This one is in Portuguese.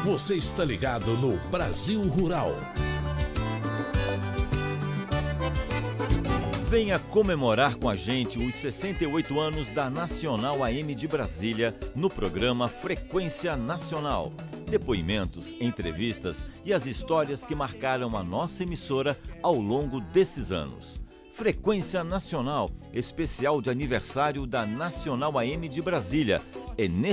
Você está ligado no Brasil Rural. Venha comemorar com a gente os 68 anos da Nacional AM de Brasília no programa Frequência Nacional. Depoimentos, entrevistas e as histórias que marcaram a nossa emissora ao longo desses anos. Frequência Nacional, especial de aniversário da Nacional AM de Brasília. É